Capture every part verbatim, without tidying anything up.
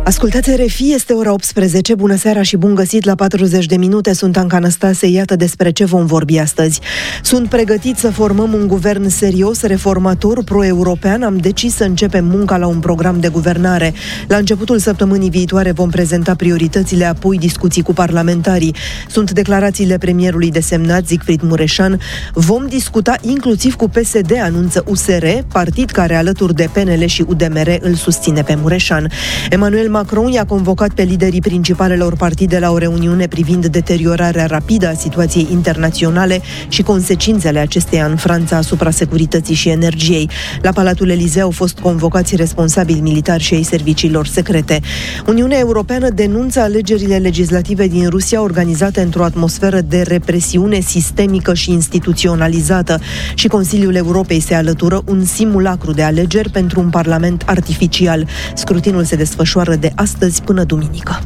Ascultați R F I, este ora optsprezece, bună seara și bun găsit la patruzeci de minute, sunt Anca Năstase, iată despre ce vom vorbi astăzi. Sunt pregătiți să formăm un guvern serios, reformator, pro-european, am decis să începem munca la un program de guvernare. La începutul săptămânii viitoare vom prezenta prioritățile, apoi discuții cu parlamentarii. Sunt declarațiile premierului desemnat, Siegfried Mureșan. Vom discuta inclusiv cu P S D, anunță U S R, partid care alături de P N L și U D M R îl susține pe Mureșan. Emmanuel Macron i-a convocat pe liderii principalelor partide la o reuniune privind deteriorarea rapidă a situației internaționale și consecințele acesteia în Franța asupra securității și energiei. La Palatul Elizeu au fost convocați responsabili militari și ai serviciilor secrete. Uniunea Europeană denunță alegerile legislative din Rusia organizate într-o atmosferă de represiune sistemică și instituționalizată și Consiliul Europei se alătură un simulacru de alegeri pentru un parlament artificial. Scrutinul se desfășoară de astăzi până duminică.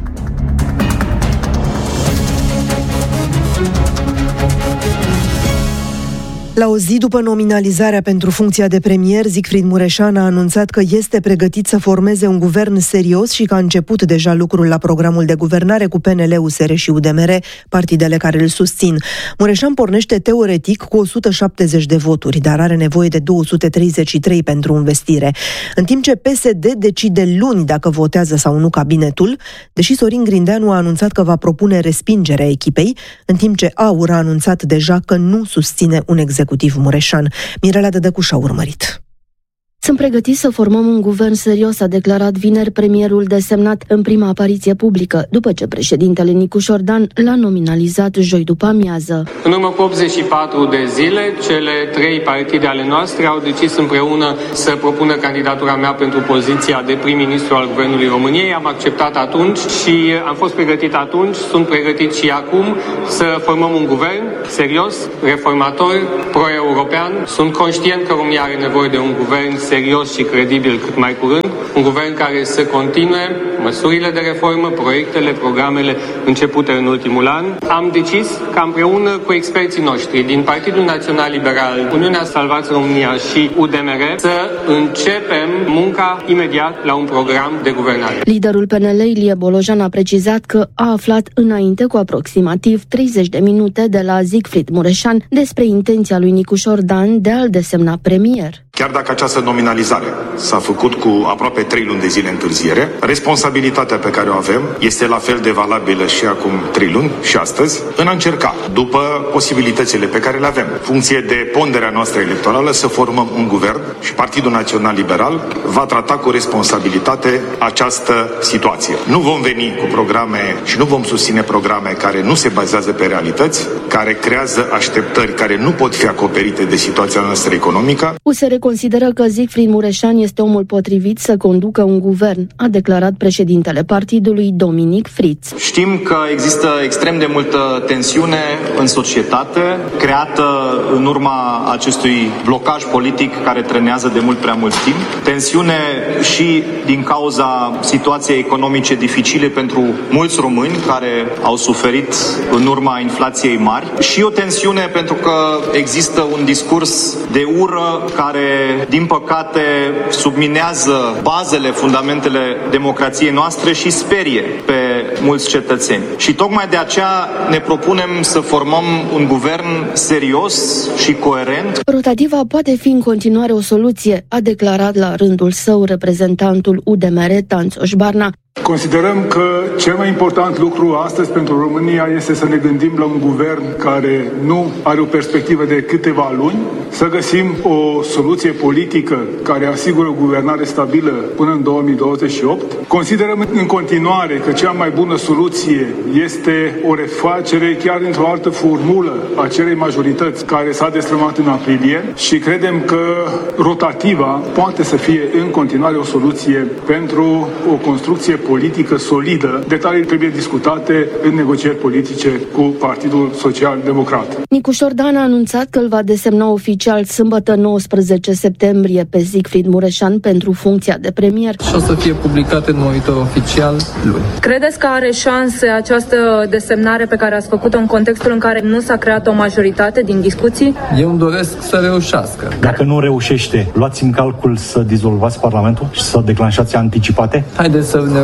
La o zi după nominalizarea pentru funcția de premier, Siegfried Mureșan a anunțat că este pregătit să formeze un guvern serios și că a început deja lucrul la programul de guvernare cu P N L, U S R și U D M R, partidele care îl susțin. Mureșan pornește teoretic cu o sută șaptezeci de voturi, dar are nevoie de două sute treizeci și trei pentru învestire. În timp ce P S D decide luni dacă votează sau nu cabinetul, deși Sorin Grindeanu a anunțat că va propune respingerea echipei, în timp ce AUR a anunțat deja că nu susține un executiv Mureșan. Mirela Dădăcuș a urmărit. Sunt pregătiți să formăm un guvern serios, a declarat vineri premierul desemnat în prima apariție publică, după ce președintele Nicu Șordan l-a nominalizat joi după amiază. În urmă cu optzeci și patru de zile, cele trei partide ale noastre au decis împreună să propună candidatura mea pentru poziția de prim-ministru al Guvernului României. Am acceptat atunci și am fost pregătit atunci, sunt pregătit și acum să formăm un guvern serios, reformator, pro-european. Sunt conștient că România are nevoie de un guvern serios și credibil cât mai curând, un guvern care să continue măsurile de reformă, proiectele, programele începute în ultimul an. Am decis ca împreună cu experții noștri din Partidul Național Liberal, Uniunea Salvați România și U D M R să începem munca imediat la un program de guvernare. Liderul P N L, Ilie Bolojan, a precizat că a aflat înainte cu aproximativ treizeci de minute de la Siegfried Mureșan despre intenția lui Nicu Șordan de a-l desemna premier. Chiar dacă această nominalizare s-a făcut cu aproape trei luni de zile întârziere, responsabilitatea pe care o avem este la fel de valabilă și acum trei luni și astăzi, în a încerca, după posibilitățile pe care le avem, funcție de ponderea noastră electorală, să formăm un guvern și Partidul Național Liberal va trata cu responsabilitate această situație. Nu vom veni cu programe și nu vom susține programe care nu se bazează pe realități, care creează așteptări care nu pot fi acoperite de situația noastră economică. U S R consideră că Siegfried Mureșan este omul potrivit să conducă un guvern, a declarat președintele partidului Dominic Fritz. Știm că există extrem de multă tensiune în societate, creată în urma acestui blocaj politic care trenează de mult prea mult timp. Tensiune și din cauza situației economice dificile pentru mulți români care au suferit în urma inflației mari și o tensiune pentru că există un discurs de ură care, din păcate, subminează bazele, fundamentele democrației noastre și sperie pe mulți cetățeni. Și tocmai de aceea ne propunem să formăm un guvern serios și coerent. Rotativa poate fi în continuare o soluție, a declarat la rândul său reprezentantul U D M R, Tanțoș Barna. Considerăm că cel mai important lucru astăzi pentru România este să ne gândim la un guvern care nu are o perspectivă de câteva luni, să găsim o soluție politică care asigură o guvernare stabilă până în două mii douăzeci și opt. Considerăm în continuare că cea mai bună soluție este o refacere chiar într-o altă formulă a acelei majorități care s-a destrămat în aprilie și credem că rotativa poate să fie în continuare o soluție pentru o construcție politică solidă. Detalii trebuie discutate în negocieri politice cu Partidul Social Democrat. Nicu Șordan a anunțat că îl va desemna oficial sâmbătă nouăsprezece septembrie pe Siegfried Mureșan pentru funcția de premier. Și o să fie publicat în monitor oficial luni. Credeți că are șanse această desemnare pe care ați făcut-o în contextul în care nu s-a creat o majoritate din discuții? Eu îmi doresc să reușească. Dacă nu reușește, luați în calcul să dizolvați Parlamentul și să declanșați anticipate? Haideți să ne uităm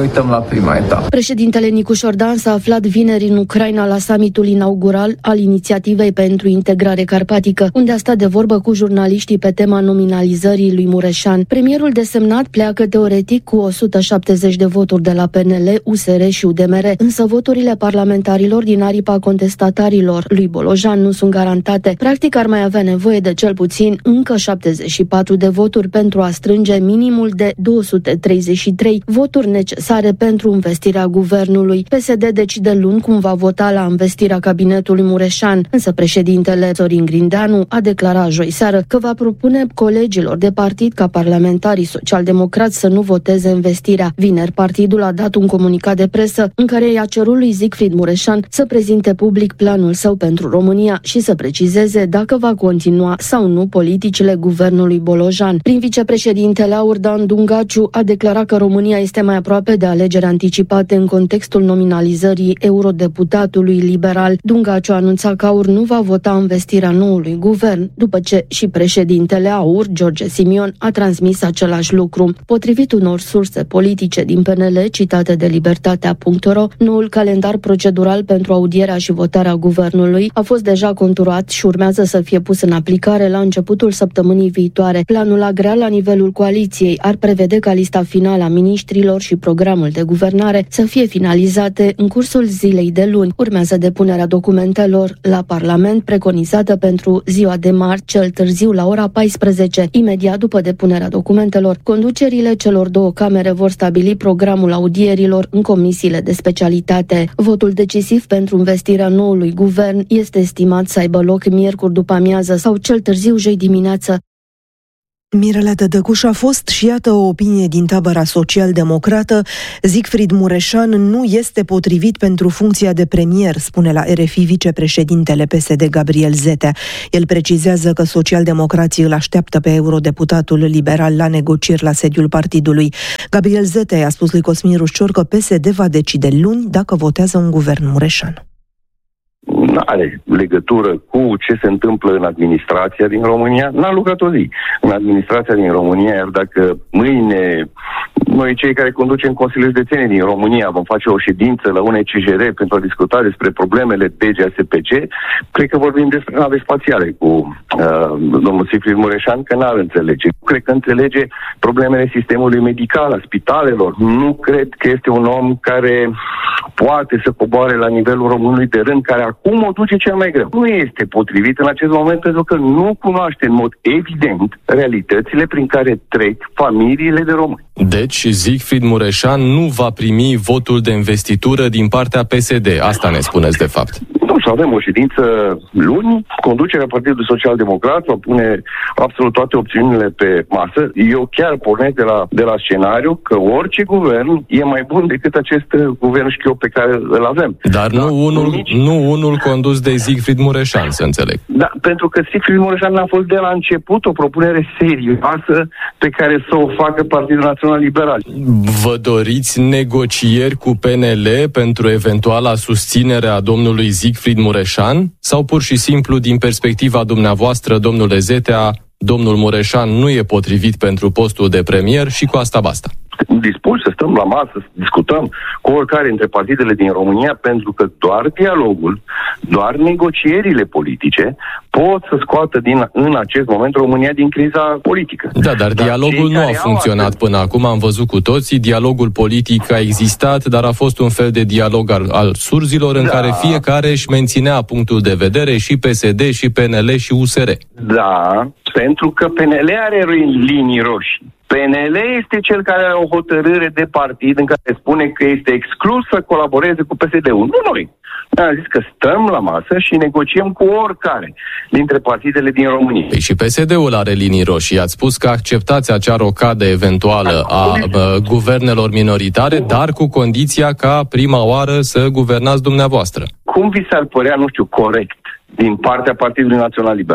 uităm la prima etapă. Președintele Nicușor Dan s-a aflat vineri în Ucraina la summitul inaugural al Inițiativei pentru Integrare Carpatică, unde a stat de vorbă cu jurnaliștii pe tema nominalizării lui Mureșan. Premierul desemnat pleacă teoretic cu o sută șaptezeci de voturi de la P N L, U S R și U D M R, însă voturile parlamentarilor din aripa contestatarilor lui Bolojan nu sunt garantate. Practic ar mai avea nevoie de cel puțin încă șaptezeci și patru de voturi pentru a strânge minimul de două sute treizeci și trei voturi necesare pentru învestirea guvernului. P S D decide luni cum va vota la învestirea cabinetului Mureșan, însă președintele Sorin Grindeanu a declarat joi seară că va propune colegilor de partid ca parlamentarii social-democrați să nu voteze învestirea. Vineri, partidul a dat un comunicat de presă în care i-a cerut lui Siegfried Mureșan să prezinte public planul său pentru România și să precizeze dacă va continua sau nu politicile guvernului Bolojan. Prin vicepreședintele Aur Dan Dungaciu a declarat că România este mai aproape de alegeri anticipate în contextul nominalizării eurodeputatului liberal. Dungaciu a anunțat că Aur nu va vota învestirea noului guvern, după ce și președintele Aur, George Simion, a transmis același lucru. Potrivit unor surse politice din P N L, citate de Libertatea punct ro, noul calendar procedural pentru audierea și votarea guvernului a fost deja conturat și urmează să fie pus în aplicare la începutul săptămânii viitoare. Planul agreat la nivelul coaliției ar prevede ca lista finală a miniștrilor și programul de guvernare să fie finalizate în cursul zilei de luni. Urmează depunerea documentelor la Parlament, preconizată pentru ziua de marți, cel târziu la ora paisprezece. Imediat după depunerea documentelor, conducerile celor două camere vor stabili programul audierilor în comisiile de specialitate. Votul decisiv pentru învestirea noului guvern este estimat să aibă loc miercuri după amiază sau cel târziu joi dimineață. Mirela Tătăcuș a fost și iată o opinie din tabăra social-democrată. Siegfried Mureșan nu este potrivit pentru funcția de premier, spune la R F I vicepreședintele P S D Gabriel Zetea. El precizează că social-democrații îl așteaptă pe eurodeputatul liberal la negocieri la sediul partidului. Gabriel Zetea a spus lui Cosmin Rușcior că P S D va decide luni dacă votează un guvern Mureșan. Nu are legătură cu ce se întâmplă în administrația din România. N-a lucrat o zi în administrația din România, iar dacă mâine noi, cei care conducem Consiliul Județene din România, vom face o ședință la U N C J R pentru a discuta despre problemele D G A S P C, cred că vorbim despre nave spațiale cu uh, domnul Siegfried Mureșan, că n-ar înțelege. Cred că înțelege problemele sistemului medical, a spitalelor. Nu cred că este un om care poate să coboare la nivelul românului de rând, care acum o duce cel mai greu. Nu este potrivit în acest moment pentru că nu cunoaște în mod evident realitățile prin care trec familiile de români. Deci, Siegfried Mureșan nu va primi votul de investitură din partea P S D. Asta ne spuneți de fapt. Nu, să avem o ședință luni, conducerea Partidului Social-Democrat va pune absolut toate opțiunile pe masă. Eu chiar pornesc de la, de la scenariu că orice guvern e mai bun decât acest guvern șchiop pe care îl avem. Dar nu, da, unul, nici... nu unul condus de Siegfried Mureșan, să înțeleg. Da, pentru că Siegfried Mureșan a fost de la început o propunere serioasă pe care să o facă Partidul Național Liberal. Vă doriți negocieri cu P N L pentru eventuala susținere a domnului Siegfried Mureșan? Sau pur și simplu, din perspectiva dumneavoastră, domnule Zetea, domnul Mureșan nu e potrivit pentru postul de premier și cu asta basta? Dispuși să stăm la masă, să discutăm cu oricare dintre partidele din România, pentru că doar dialogul, doar negocierile politice pot să scoată din, în acest moment România din criza politică. Da, dar, dar dialogul nu a funcționat atât... până acum, am văzut cu toții, dialogul politic a existat, dar a fost un fel de dialog al, al surzilor în da. care fiecare își menținea punctul de vedere, și P S D, și P N L, și U S R. Da, pentru că P N L are linii roșii. P N L este cel care are o hotărâre de partid în care spune că este exclus să colaboreze cu P S D-ul. Nu noi. Am zis că stăm la masă și negociem cu oricare dintre partidele din România. Păi și P S D-ul are linii roșii. Ați spus că acceptați acea rocadă eventuală a uh, guvernelor minoritare, dar cu condiția ca prima oară să guvernați dumneavoastră. Cum vi s-ar părea, nu știu, corect din partea Partidului Național Liberal,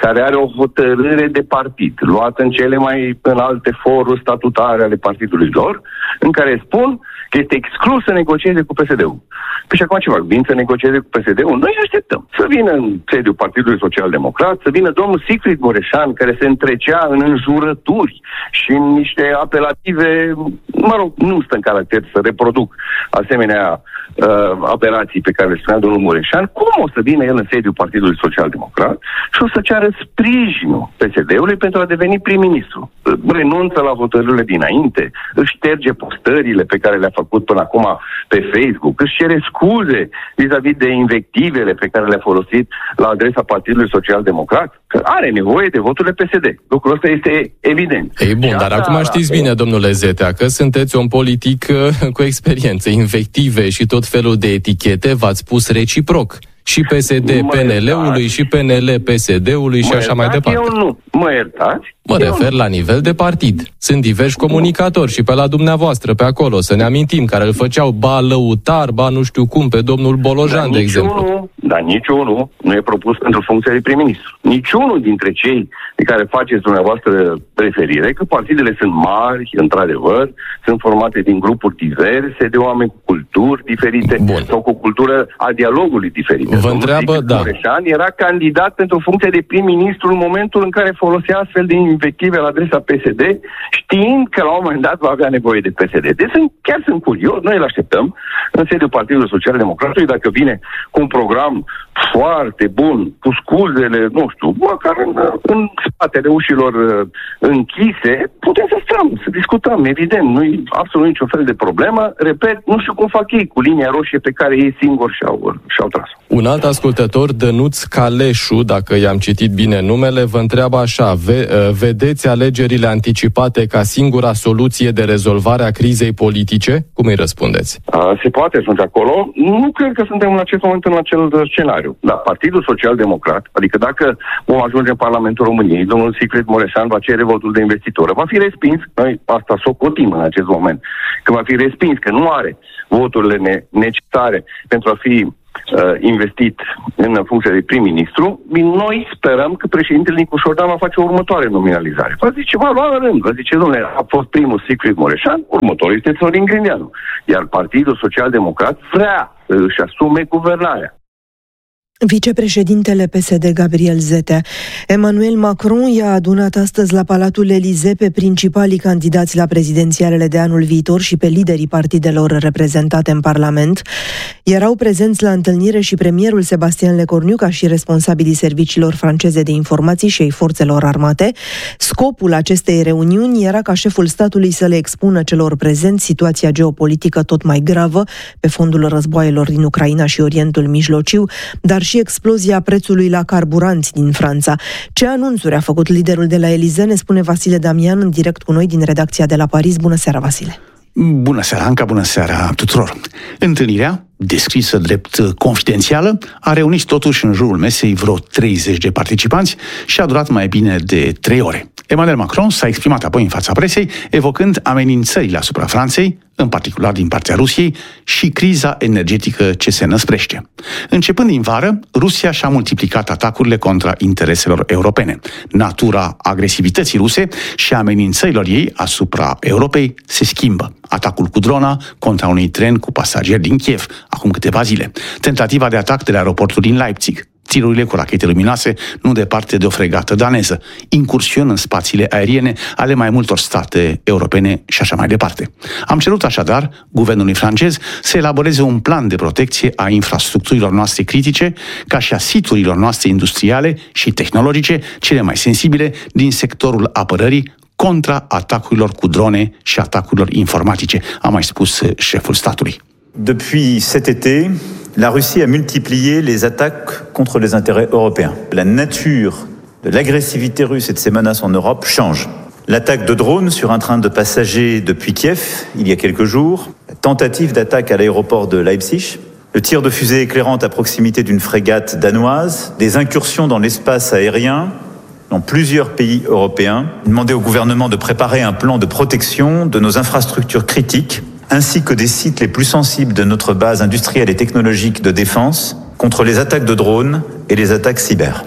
care are o hotărâre de partid, luată în cele mai înalte foruri statutare ale partidului lor, în care spun că este exclus să negocieze cu P S D-ul. Păi și acum ce fac? Vin să negocieze cu P S D-ul? Noi așteptăm să vină în sediul Partidului Social-Democrat, să vină domnul Siegfried Mureșan, care se întrecea în înjurături și în niște apelative, mă rog, nu stă în caracter să reproduc asemenea uh, apelații pe care le spunea domnul Mureșan. Cum o să vină el în sediul Partidului Social-Democrat și o să ceară sprijinul P S D-ului pentru a deveni prim-ministru? Renunță la hotărârile dinainte, își șterge postările pe care le-a făcut până acum pe Facebook, își cere scuze vis-a-vis de invectivele pe care le-a folosit la adresa Partidului Social-Democrat, că are nevoie de voturile P S D. Lucrul ăsta este evident. Ei bun, dar acum știți bine, domnule Zetea, că sunteți un politic cu experiență, invective și tot felul de etichete v-ați pus reciproc. Și P S D P N L-ului, și P N L P S D-ului și așa mai departe. Eu nu. Mă iertați? Mă refer la nivel de partid. Sunt diversi comunicatori și pe la dumneavoastră, pe acolo, să ne amintim, care îl făceau ba lăutar, ba nu știu cum, pe domnul Bolojan, de exemplu. Dar niciunul nu e propus pentru funcția de prim-ministru. Niciunul dintre cei de care faceți dumneavoastră referire, că partidele sunt mari, într-adevăr, sunt formate din grupuri diverse, de oameni cu culturi diferite, Bun. sau cu o cultură a dialogului diferite. Vă întreabă, da. Mureșan era candidat pentru funcția de prim-ministru în momentul în care folosea astfel de invective la adresa P S D, știind că la un moment dat va avea nevoie de P S D. Deci sunt, chiar sunt curios, noi îl așteptăm în sediul Partidului Social-Democratului, dacă vine cu un program foarte bun, cu scuzele, nu știu, măcar în, în spatele ușilor închise, putem să stăm, să discutăm, evident, nu-i absolut niciun fel de problemă. Repet, nu știu cum fac ei cu linia roșie pe care ei singuri și-au, și-au tras. Un alt ascultător, Dănuț Caleșu, dacă i-am citit bine numele, vă întreabă așa: ve- vedeți alegerile anticipate ca singura soluție de rezolvare a crizei politice? Cum îi răspundeți? A, se poate, sunt acolo. Nu cred că suntem în acest moment în acel scenariu. Da, Partidul Social-Democrat, adică dacă vom ajunge în Parlamentul României, domnul Siegfried Mureșan va cere votul de investitură. Va fi respins, noi asta socotim în acest moment, că va fi respins, că nu are voturile ne- necesare pentru a fi Uh, investit în funcție de prim-ministru, noi sperăm că președintele Nicu Șordan va face o următoare nominalizare. Va zice, va lua în rând, va zice, domnule, a fost primul Siegfried Mureșan, următorul este Florin Grindeanu. Iar Partidul Social-Democrat vrea să își asume guvernarea. Vicepreședintele P S D Gabriel Zetea. Emmanuel Macron i-a adunat astăzi la Palatul Elysee pe principalii candidați la prezidențialele de anul viitor și pe liderii partidelor reprezentate în Parlament. Erau prezenți la întâlnire și premierul Sebastian Lecornu, ca și responsabilii serviciilor franceze de informații și ai forțelor armate. Scopul acestei reuniuni era ca șeful statului să le expună celor prezenți situația geopolitică tot mai gravă pe fondul războaielor din Ucraina și Orientul Mijlociu, dar și explozia prețului la carburanți din Franța. Ce anunțuri a făcut liderul de la Elysee, ne spune Vasile Damian în direct cu noi din redacția de la Paris. Bună seara, Vasile! Bună seara, Anca, bună seara tuturor! Întâlnirea, descrisă drept confidențială, a reunit totuși în jurul mesei vreo treizeci de participanți și a durat mai bine de trei ore. Emmanuel Macron s-a exprimat apoi în fața presei, evocând amenințările asupra Franței, în particular din partea Rusiei, și criza energetică ce se năsprește. Începând din vară, Rusia și-a multiplicat atacurile contra intereselor europene. Natura agresivității ruse și amenințărilor ei asupra Europei se schimbă. Atacul cu drona contra unui tren cu pasageri din Kiev, acum câteva zile. Tentativa de atac de la aeroportul din Leipzig. Tirurile cu rachete luminoase nu departe de o fregată daneză, incursiuni în spațiile aeriene ale mai multor state europene și așa mai departe. Am cerut așadar guvernului francez să elaboreze un plan de protecție a infrastructurilor noastre critice, ca și a siturilor noastre industriale și tehnologice cele mai sensibile din sectorul apărării, contra atacurilor cu drone și atacurilor informatice, a mai spus șeful statului. Depuis cet été, la Russie a multiplié les attaques contre les intérêts européens. La nature de l'agressivité russe et de ses menaces en Europe change. L'attaque de drones sur un train de passagers depuis Kiev, il y a quelques jours, la tentative d'attaque à l'aéroport de Leipzig, le tir de fusée éclairante à proximité d'une frégate danoise, des incursions dans l'espace aérien dans plusieurs pays européens, demander au gouvernement de préparer un plan de protection de nos infrastructures critiques, ainsi que des sites les plus sensibles de notre base industrielle et technologique de défense contre les attaques de drones et les attaques cyber.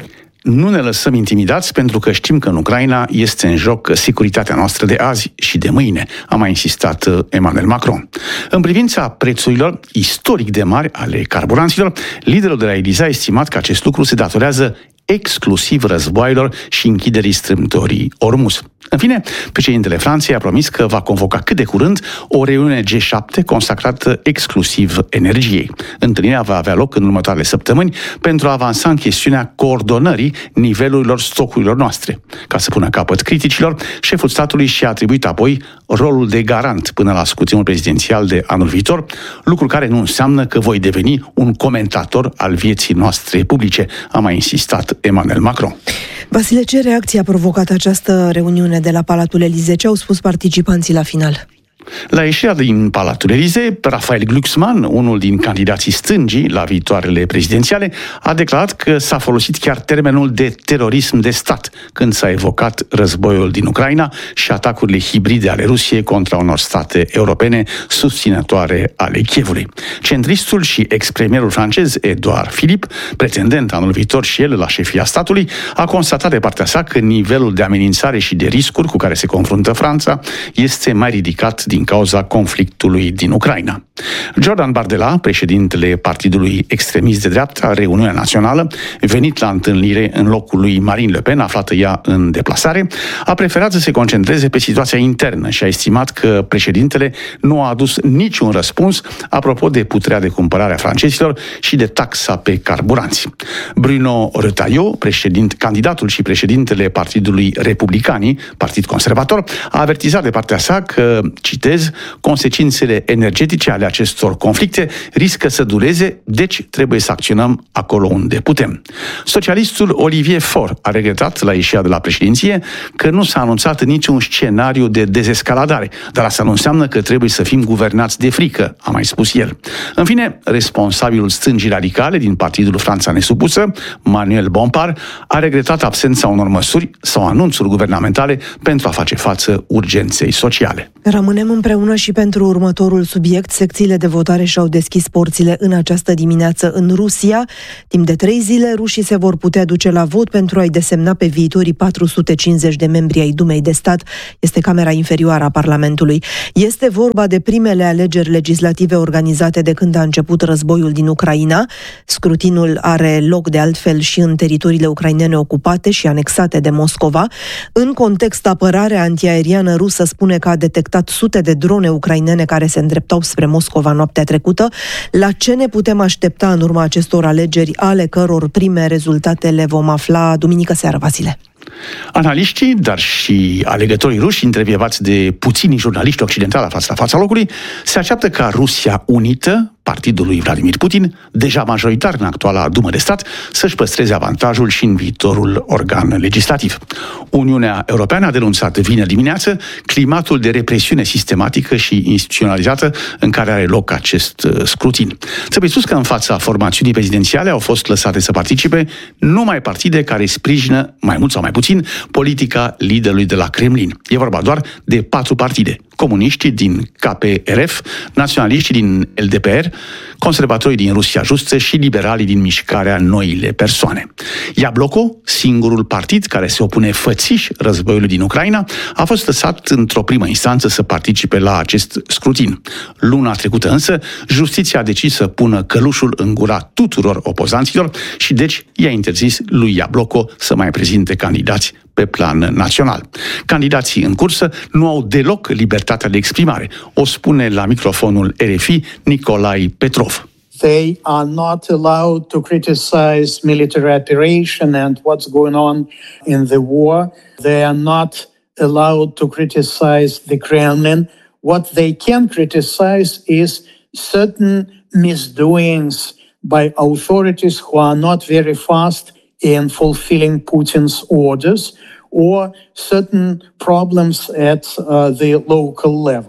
nu ne lăsăm intimidați pentru că știm că în Ucraina este în joc securitatea noastră de azi și de mâine, a mai insistat Emmanuel Macron. În privința prețurilor istoric de mari ale carburanților, liderul de la Eliza a estimat că acest lucru se datorează exclusiv războaielor și închiderii strâmtorii Ormuz. În fine, președintele Franței a promis că va convoca cât de curând o reuniune G șapte consacrată exclusiv energiei. Întâlnirea va avea loc în următoarele săptămâni pentru a avansa în chestiunea coordonării nivelurilor stocurilor noastre. Ca să pună capăt criticilor, șeful statului și-a atribuit apoi rolul de garant până la scrutinul prezidențial de anul viitor, lucru care nu înseamnă că voi deveni un comentator al vieții noastre publice, a mai insistat Emmanuel Macron. Vasile, ce reacție a provocat această reuniune de la Palatul Elisee? Ce au spus participanții la final? La ieșirea din Palatul Elisee, Raphael Glucksmann, unul din candidații stângii la viitoarele prezidențiale, a declarat că s-a folosit chiar termenul de terorism de stat când s-a evocat războiul din Ucraina și atacurile hibride ale Rusiei contra unor state europene susținătoare ale Kievului. Centristul și ex-premierul francez Edouard Philippe, pretendent anul viitor și el la șefia statului, a constatat de partea sa că nivelul de amenințare și de riscuri cu care se confruntă Franța este mai ridicat din cauza conflictului din Ucraina. Jordan Bardella, președintele partidului extremist de dreapta, Reuniunea Națională, venit la întâlnire în locul lui Marine Le Pen, aflată ea în deplasare, a preferat să se concentreze pe situația internă și a estimat că președintele nu a adus niciun răspuns apropo de puterea de cumpărare a francezilor și de taxa pe carburanți. Bruno Retailleau, președint, candidatul și președintele Partidului Republicanii, Partid Conservator, a avertizat de partea sa că, citez, consecințele energetice ale acestor conflicte riscă să dureze, deci trebuie să acționăm acolo unde putem. Socialistul Olivier Faure a regretat la ieșirea de la președinție că nu s-a anunțat niciun scenariu de dezescaladare, dar asta nu înseamnă că trebuie să fim guvernați de frică, a mai spus el. În fine, responsabilul stângii radicale din Partidul Franța Nesupusă, Manuel Bompard, a regretat absența unor măsuri sau anunțuri guvernamentale pentru a face față urgenței sociale. Rămânem împreună și pentru următorul subiect. Secțiile de votare și-au deschis porțile în această dimineață în Rusia. Timp de trei zile, rușii se vor putea duce la vot pentru a-i desemna pe viitorii patru sute cincizeci de membri ai Dumei de Stat. Este Camera Inferioară a Parlamentului. Este vorba de primele alegeri legislative organizate de când a început războiul din Ucraina. Scrutinul are loc de altfel și în teritoriile ucrainene ocupate și anexate de Moscova. În context, apărarea antiaeriană rusă spune că a detectat sute de drone ucrainene care se îndreptau spre Moscova noaptea trecută. La ce ne putem aștepta în urma acestor alegeri, ale căror prime rezultate le vom afla duminică seară, Vasile? Analiștii, dar și alegătorii ruși, intervievați de puțini jurnaliști occidentali aflați la fața locului, se așteaptă ca Rusia unită, partidul lui Vladimir Putin, deja majoritar în actuala Dumă de Stat, să-și păstreze avantajul și în viitorul organ legislativ. Uniunea Europeană a denunțat vineri dimineață climatul de represiune sistematică și instituționalizată în care are loc acest scrutin. Trebuie spus că în fața formațiunii prezidențiale au fost lăsate să participe numai partide care sprijină, mai mult sau mai puțin, politica liderului de la Kremlin. E vorba doar de patru partide: comuniștii din K P R F, naționaliștii din L D P R, conservatorii din Rusia Justă și liberalii din mișcarea Noile Persoane. Iabloko, singurul partid care se opune fățiș războiului din Ucraina, a fost lăsat într-o primă instanță să participe la acest scrutin. Luna trecută însă, justiția a decis să pună călușul în gura tuturor opozanților și deci i-a interzis lui Iabloko să mai prezinte candidați pe plan național. Candidații în cursă nu au deloc libertatea de exprimare, o spune la microfonul R F I Nicolae Petrov. They are not allowed to criticize military operation and what's going on in the war. They are not allowed to criticize the Kremlin. What they can criticize is certain misdoings by authorities who are not very fast in fulfilling Putin's orders or certain problems at uh, the local level.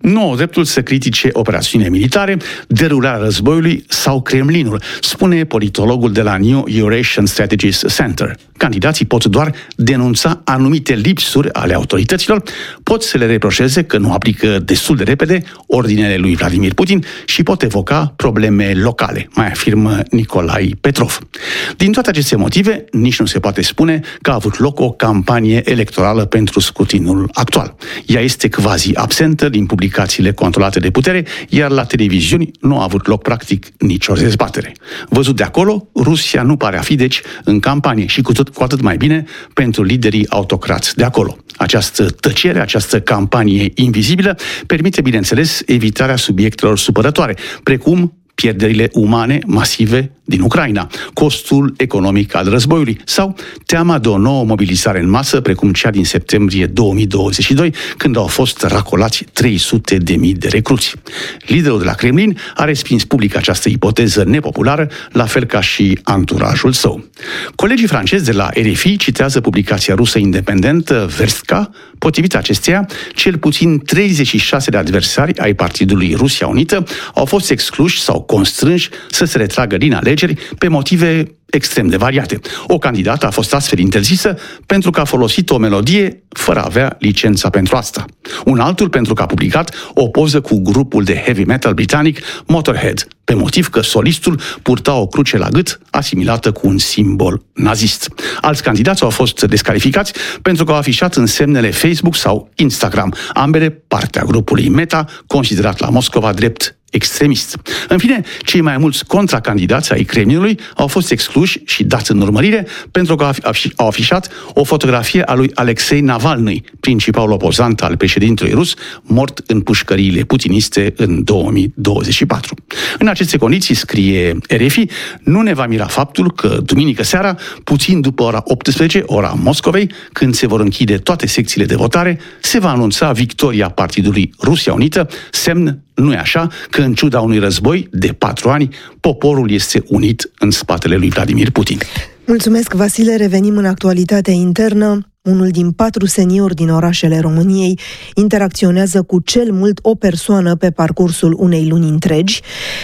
nu au dreptul să critique operațiunile militare, derularea războiului sau Kremlinul, spune politologul de la New Eurasian Strategies Center. Candidații pot doar denunța anumite lipsuri ale autorităților, pot să le reproșeze că nu aplică destul de repede ordinele lui Vladimir Putin și pot evoca probleme locale, mai afirmă Nicolae Petrov. Din toate aceste motive, nici nu se poate spune că a avut loc o campanie electorală pentru scrutinul actual. Ea este quasi absentă din publicațiile controlate de putere, iar la televiziuni nu a avut loc practic nicio dezbatere. Văzut de acolo, Rusia nu pare a fi deci în campanie și cu, tot, cu atât mai bine pentru liderii autocrați de acolo. Această tăcere, această campanie invizibilă permite, bineînțeles, evitarea subiectelor supărătoare, precum pierderile umane masive din Ucraina, costul economic al războiului sau teama de o nouă mobilizare în masă, precum cea din septembrie două mii douăzeci și doi, când au fost racolați trei sute de mii de recruți. Liderul de la Kremlin a respins public această ipoteză nepopulară, la fel ca și anturajul său. Colegii francezi de la R F I citează publicația rusă independentă Verstka. Potrivit acesteia, cel puțin treizeci și șase de adversari ai Partidului Rusia Unită au fost excluși sau constrânși să se retragă din alegeri pe motive extrem de variate. O candidată a fost astfel interzisă pentru că a folosit o melodie fără a avea licența pentru asta. Un altul pentru că a publicat o poză cu grupul de heavy metal britanic Motorhead, pe motiv că solistul purta o cruce la gât asimilată cu un simbol nazist. Alți candidați au fost descalificați pentru că au afișat însemnele Facebook sau Instagram, ambele partea grupului Meta, considerat la Moscova drept extremist. În fine, cei mai mulți contracandidați ai Kremlinului au fost excluși și dați în urmărire pentru că au afișat o fotografie a lui Alexei Navalny, principalul opozant al președintelui rus, mort în pușcăriile putiniste în două mii douăzeci și patru. În aceste condiții, scrie R F I, nu ne va mira faptul că duminică seara, puțin după ora optsprezece, ora Moscovei, când se vor închide toate secțiile de votare, se va anunța victoria Partidului Rusia Unită, semn, nu e așa, că în ciuda unui război de patru ani, poporul este unit în spatele lui Vladimir Putin. Mulțumesc, Vasile. Revenim în actualitatea internă. Unul din patru seniori din orașele României interacționează cu cel mult o persoană pe parcursul unei luni întregi.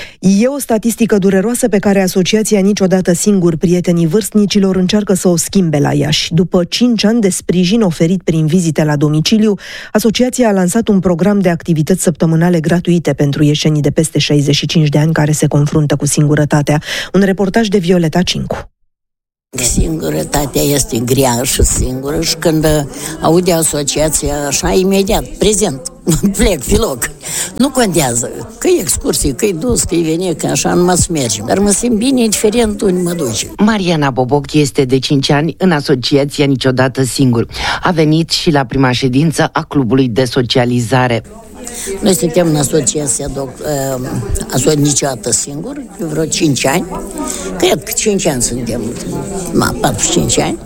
E o statistică dureroasă pe care Asociația Niciodată Singur, Prietenii Vârstnicilor, încearcă să o schimbe la Iași. După cinci ani de sprijin oferit prin vizite la domiciliu, asociația a lansat un program de activități săptămânale gratuite pentru ieșenii de peste șaizeci și cinci de ani care se confruntă cu singurătatea. Un reportaj de Violeta Cincu. Singurătatea este grea și singură și când aude asociația așa, imediat, prezent, plec, fi loc. Nu contează, că-i excursii, că-i dus, că-i veni, că așa numai să mergem. Dar mă simt bine, indiferent unde mă duce. Mariana Boboc este de cinci ani în Asociația Niciodată Singur. A venit și la prima ședință a clubului de socializare. Noi suntem în asociația uh, Niciodată Singur, de vreo cinci ani. Cred că cinci ani suntem, ma, patru cinci ani.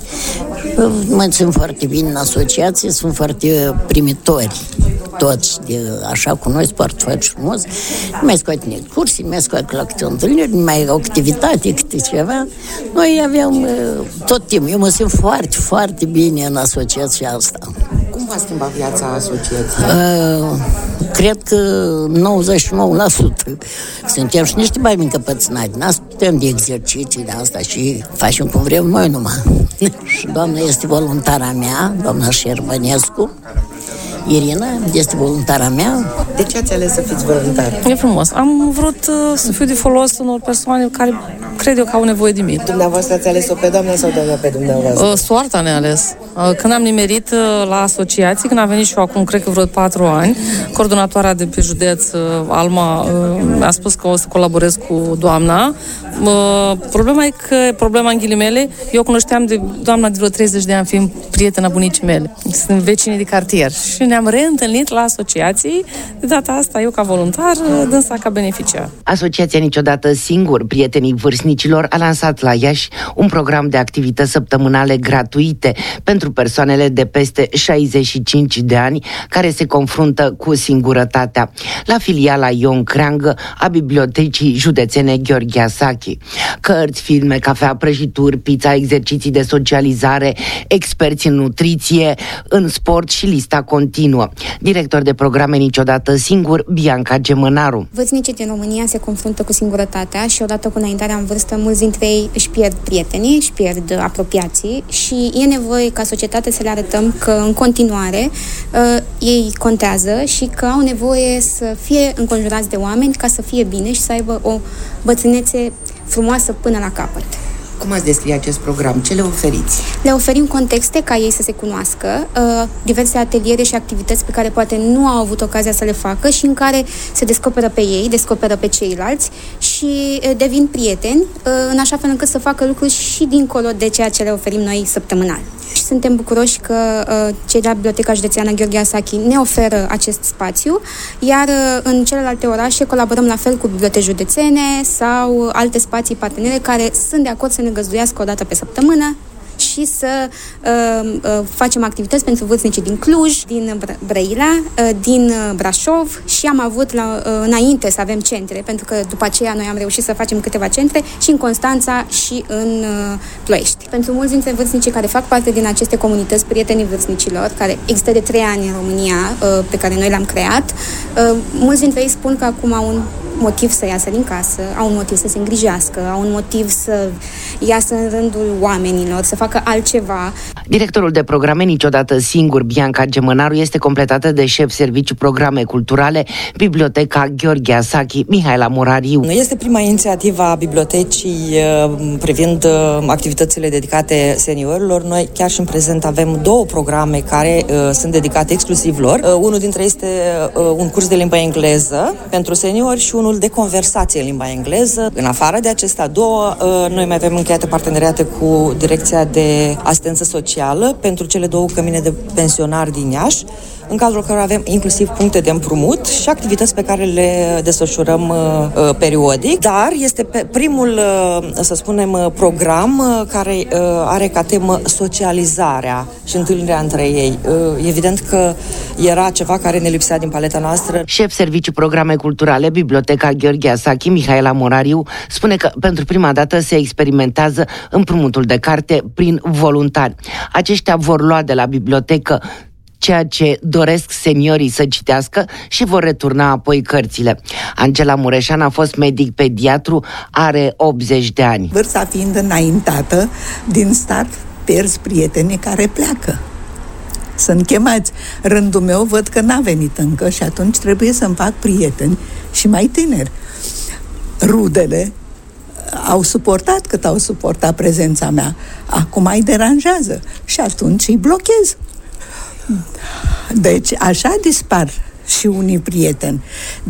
Mă țin foarte bine în asociație, sunt foarte primitori. Toți, de, așa cu noi, foarte, foarte frumos. Mai scoate excursiii, mai scoate la câte o întâlnire, mai o activitate, câte ceva. Noi aveam uh, tot timpul. Eu mă simt foarte, foarte bine în asociația asta. Cum v-a schimbat viața asociației? Uh, cred că nouăzeci și nouă la sută. Suntem și niște mai încăpățânați. N-ascultăm de exerciții de asta și facem cum vrem noi numai. Și doamna este voluntara mea, doamna Șerbănescu. Irina este voluntara mea. De ce ați ales să fiți voluntar? E frumos. Am vrut uh, să fiu de folos unor persoane care cred eu că au nevoie de mine. Dumneavoastră ați ales-o pe doamna sau doamna pe dumneavoastră? Uh, soarta ne-a ales. Uh, când am nimerit uh, la asociații, când am venit și eu acum, cred că vreo patru ani, coordonatoarea de pe județ, uh, Alma, uh, mi-a spus că o să colaborez cu doamna. Uh, problema e că, problema în ghilimele, eu cunoșteam de doamna de vreo treizeci de ani, fiind prietena bunicii mele. Sunt vecini de cartier și ne-am reîntâlnit la asociații, de data asta eu ca voluntar, dânsa ca beneficiar. Asociația Niciodată Singur, Prietenii Vârstnicilor, vârstnicilor a lansat la Iași un program de activități săptămânale gratuite pentru persoanele de peste șaizeci și cinci de ani care se confruntă cu singurătatea, la filiala Ion Creangă a Bibliotecii Județene Gheorghe Asachi. Cărți, filme, cafea, prăjituri, pizza, exerciții de socializare, experți în nutriție, în sport și lista continuă. Director de programe Niciodată Singur, Bianca Gemănaru. Vârstnicii din România se confruntă cu singurătatea și odată cu înaintarea în vârstă, mulți dintre ei își pierd prietenii, își pierd apropiații și e nevoie ca societate să le arătăm că în continuare uh, ei contează și că au nevoie să fie înconjurați de oameni ca să fie bine și să aibă o bătrânețe frumoasă până la capăt. Cum ați descrie acest program? Ce le oferiți? Le oferim contexte ca ei să se cunoască, uh, diverse ateliere și activități pe care poate nu au avut ocazia să le facă și în care se descoperă pe ei, descoperă pe ceilalți și uh, devin prieteni, uh, în așa fel încât să facă lucruri și dincolo de ceea ce le oferim noi săptămânal. Și suntem bucuroși că uh, cei de la Biblioteca Județeană Gheorghe Asachi ne oferă acest spațiu, iar uh, în celelalte orașe colaborăm la fel cu biblioteci județene sau alte spații partenere care sunt de acord să ne găzduiască o dată pe săptămână și să uh, uh, facem activități pentru vârstnicii din Cluj, din Brăila, uh, din uh, Brașov și am avut la, uh, înainte să avem centre, pentru că după aceea noi am reușit să facem câteva centre și în Constanța și în uh, Ploiești. Pentru mulți dintre vârstnicii care fac parte din aceste comunități, prietenii vârstnicilor, care există de trei ani în România, uh, pe care noi le-am creat, uh, mulți dintre ei spun că acum au un motiv să iasă din casă, au un motiv să se îngrijească, au un motiv să iasă în rândul oamenilor, să facă altceva. Directorul de programe Niciodată Singur, Bianca Gemănaru, este completată de șef serviciu programe culturale Biblioteca Gheorghe Asachi, Mihaela Morariu. Este prima inițiativă a bibliotecii privind activitățile dedicate seniorilor. Noi chiar și în prezent avem două programe care sunt dedicate exclusiv lor. Unul dintre ei este un curs de limba engleză pentru seniori și unul de conversație în limba engleză. În afară de acestea două, noi mai avem încheiate parteneriate cu Direcția de Asistență Socială pentru cele două cămine de pensionari din Iași, în cadrul cărora avem inclusiv puncte de împrumut și activități pe care le desfășurăm uh, periodic, dar este pe primul, uh, să spunem, program uh, care uh, are ca temă socializarea și întâlnirea între ei. Uh, evident că era ceva care ne lipsea din paleta noastră. Șef serviciu programe culturale Biblioteca Gheorghe Asachi, Mihaela Morariu, spune că pentru prima dată se experimentează împrumutul de carte prin voluntari. Aceștia vor lua de la bibliotecă ceea ce doresc seniorii să citească și vor returna apoi cărțile. Angela Mureșan a fost medic pediatru, are optzeci de ani. Vârsta fiind înaintată, din start pierzi prietenii care pleacă. Sunt chemați. Rândul meu văd că n-a venit încă și atunci trebuie să-mi fac prieteni și mai tineri. Rudele au suportat cât au suportat prezența mea. Acum îi deranjează și atunci îi blochez. Deci așa dispar și unii prieteni.